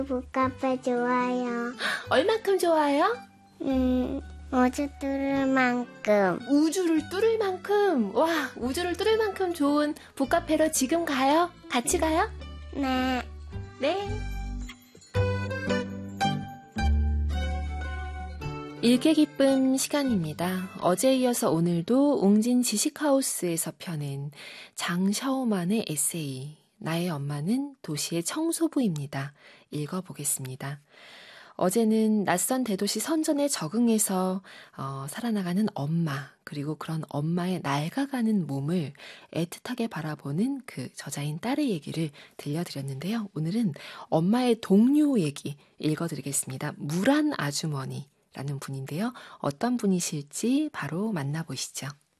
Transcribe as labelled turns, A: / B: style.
A: 북카페 좋아요.
B: 얼만큼 좋아요?
A: 우주 뚫을 만큼.
B: 우주를 뚫을 만큼. 와, 우주를 뚫을 만큼 좋은 북카페로 지금 가요? 같이 가요?
A: 네.
B: 네. 읽기 기쁨 시간입니다. 어제에 이어서 오늘도 웅진 지식하우스에서 펴낸 장샤오만의 에세이 나의 엄마는 도시의 청소부입니다. 읽어보겠습니다. 어제는 낯선 대도시 선전에 적응해서 살아나가는 엄마, 그리고 그런 엄마의 낡아가는 몸을 애틋하게 바라보는 그 저자인 딸의 얘기를 들려드렸는데요. 오늘은 엄마의 동료 얘기 읽어드리겠습니다. 무란 아주머니라는 분인데요. 어떤 분이실지 바로 만나보시죠.